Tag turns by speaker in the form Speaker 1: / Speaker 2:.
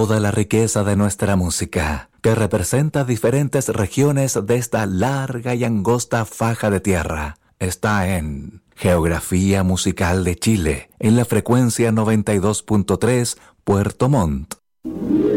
Speaker 1: Toda la riqueza de nuestra música, que representa diferentes regiones de esta larga y angosta faja de tierra, está en Geografía Musical de Chile, en la frecuencia 92.3 Puerto Montt.